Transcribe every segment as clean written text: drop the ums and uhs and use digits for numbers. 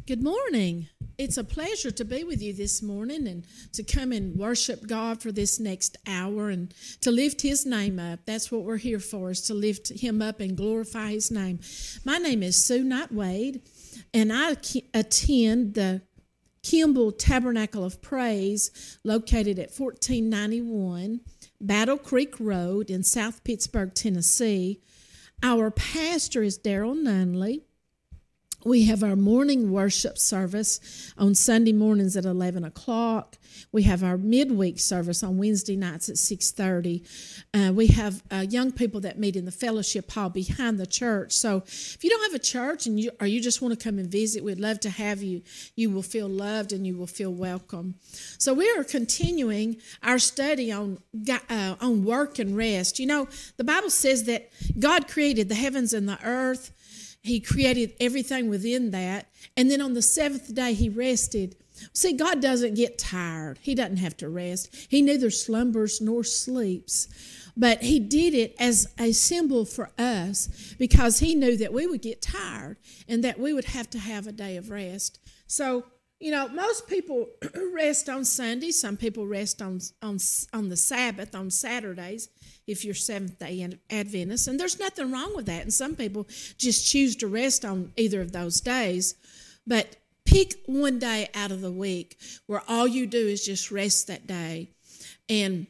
Good morning. It's a pleasure to be with you this morning and to come and worship God for this next hour and to lift His name up. That's what we're here for, is to lift Him up and glorify His name. My name is Sue Knight Wade, and I attend the Kimball Tabernacle of Praise, located at 1491 Battle Creek Road in South Pittsburgh, Tennessee. Our pastor is Daryl Nunley. We have our morning worship service on Sunday mornings at 11 o'clock. We have our midweek service on Wednesday nights at 6:30. We have young people that meet in the fellowship hall behind the church. So if you don't have a church and you just want to come and visit, we'd love to have you. You will feel loved and you will feel welcome. So we are continuing our study on work and rest. You know, the Bible says that God created the heavens and the earth. He created everything within that. And then on the seventh day, He rested. See, God doesn't get tired. He doesn't have to rest. He neither slumbers nor sleeps. But He did it as a symbol for us because He knew that we would get tired and that we would have to have a day of rest. So, you know, most people rest on Sunday. Some people rest on the Sabbath, on Saturdays, if you're Seventh-day Adventist. And there's nothing wrong with that. And some people just choose to rest on either of those days. But pick one day out of the week where all you do is just rest that day and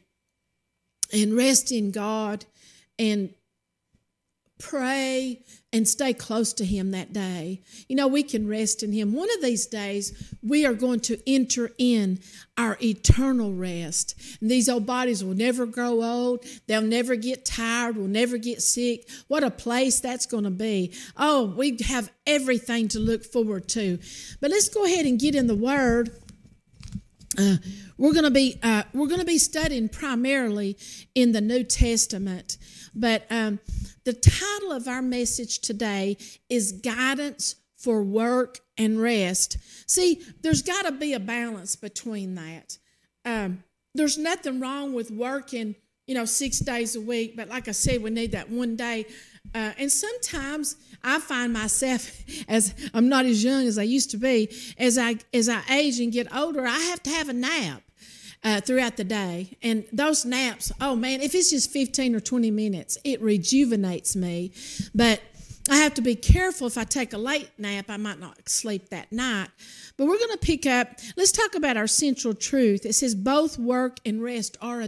rest in God and pray and stay close to Him that day. You know, we can rest in Him. One of these days, we are going to enter in our eternal rest. And these old bodies will never grow old. They'll never get tired. Will never get sick. What a place that's going to be. Oh, we have everything to look forward to. But let's go ahead and get in the Word. We're going to be studying primarily in the New Testament, but the title of our message today is Guidance for Work and Rest. See, there's got to be a balance between that. There's nothing wrong with working, 6 days a week, but like I said, we need that one day. And sometimes I find myself, as I'm not as young as I used to be, as I age and get older, I have to have a nap throughout the day. And those naps, oh man, if it's just 15 or 20 minutes, it rejuvenates me. But I have to be careful. If I take a late nap, I might not sleep that night. But we're going to pick up, let's talk about our central truth. It says both work and rest are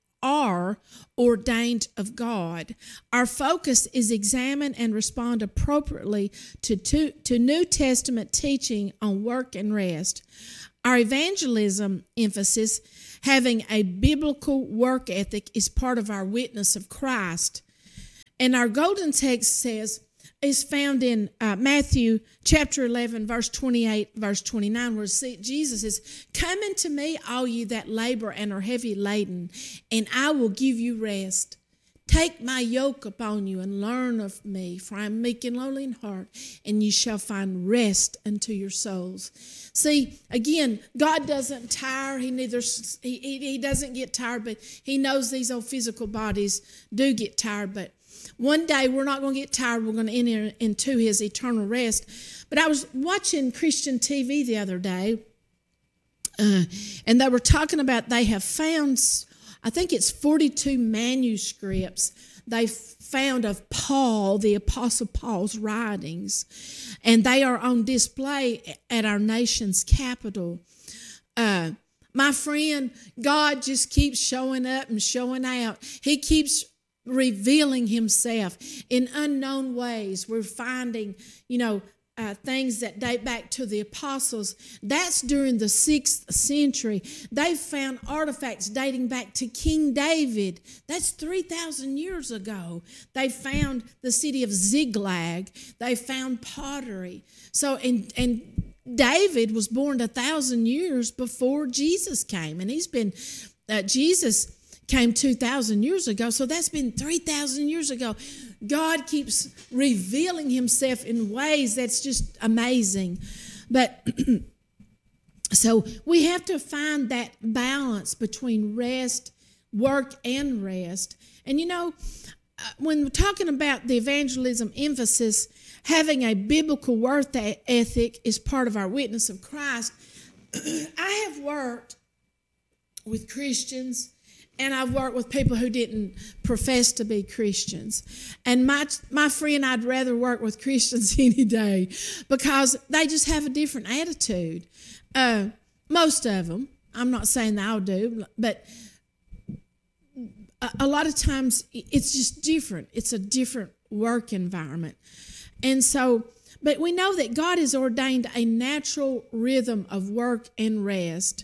ordained of God. Our focus is examine and respond appropriately to New Testament teaching on work and rest. Our evangelism emphasis, having a biblical work ethic, is part of our witness of Christ. And our golden text is found in Matthew chapter 11, verse 28, verse 29, where Jesus says, "Come unto me, all ye that labor and are heavy laden, and I will give you rest. Take my yoke upon you and learn of me, for I am meek and lowly in heart, and you shall find rest unto your souls." See, again, God doesn't tire. He doesn't get tired, but He knows these old physical bodies do get tired. But one day we're not going to get tired. We're going to enter into His eternal rest. But I was watching Christian TV the other day, and they were talking about they have found, I think it's 42 manuscripts they found of Paul, the Apostle Paul's writings, and they are on display at our nation's capital. My friend, God just keeps showing up and showing out. He keeps revealing Himself in unknown ways. We're finding, things that date back to the apostles. That's during the 6th century. They found artifacts dating back to King David. That's 3,000 years ago. They found the city of Ziklag. They found pottery. So, and David was born 1,000 years before Jesus came. And Jesus came 2,000 years ago. So that's been 3,000 years ago. God keeps revealing Himself in ways that's just amazing. But so we have to find that balance between work and rest. And when we're talking about the evangelism emphasis, having a biblical work ethic is part of our witness of Christ. I have worked with Christians, and I've worked with people who didn't profess to be Christians. And my friend, I'd rather work with Christians any day because they just have a different attitude. Most of them, I'm not saying they all do, but a lot of times it's just different. It's a different work environment. And so, but we know that God has ordained a natural rhythm of work and rest.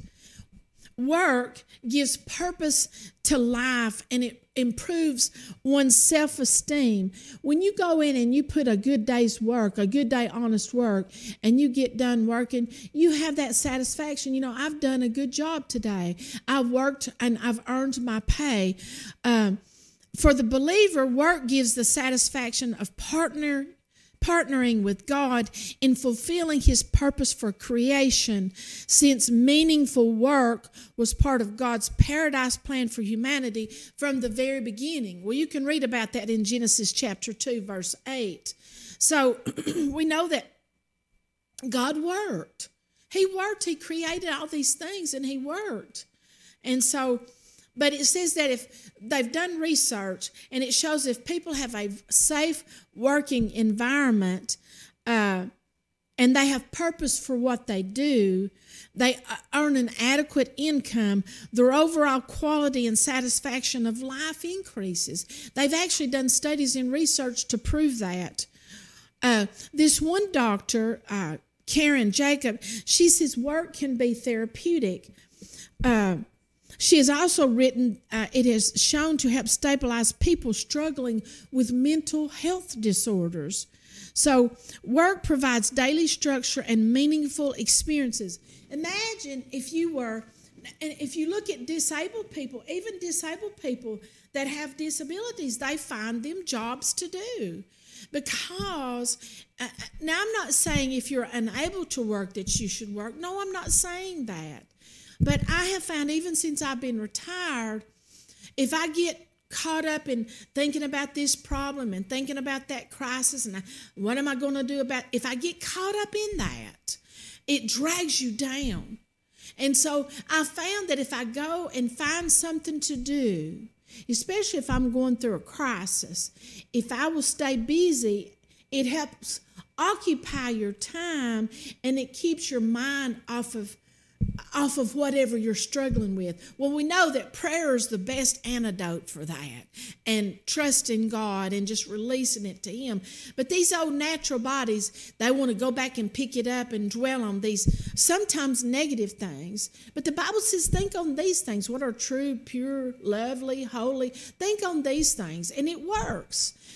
Work gives purpose to life, and it improves one's self-esteem. When you go in and you put a good day's work, a good day honest work, and you get done working, you have that satisfaction. You know, I've done a good job today. I've worked and I've earned my pay. For the believer, work gives the satisfaction of partnering with God in fulfilling his purpose for creation, since meaningful work was part of God's paradise plan for humanity from the very beginning. Well, you can read about that in Genesis chapter 2, verse 8. So we know that God worked. He worked. He created all these things, and he worked. And so, but it says that if they've done research, and it shows if people have a safe working environment and they have purpose for what they do, they earn an adequate income, their overall quality and satisfaction of life increases. They've actually done studies and research to prove that. This one doctor, Karen Jacob, she says work can be therapeutic. She has also written, it has shown to help stabilize people struggling with mental health disorders. So work provides daily structure and meaningful experiences. Imagine if you look at disabled people, even disabled people that have disabilities, they find them jobs to do. Because, now I'm not saying if you're unable to work that you should work. No, I'm not saying that. But I have found, even since I've been retired, if I get caught up in thinking about this problem and thinking about that crisis and what am I going to do about it, if I get caught up in that, it drags you down. And so I found that if I go and find something to do, especially if I'm going through a crisis, if I will stay busy, it helps occupy your time, and it keeps your mind off of whatever you're struggling with. Well, we know that prayer is the best antidote for that, and trusting God and just releasing it to him. But these old natural bodies, they want to go back and pick it up and dwell on these sometimes negative things. But the Bible says, think on these things. What are true, pure, lovely, holy? Think on these things, and it works.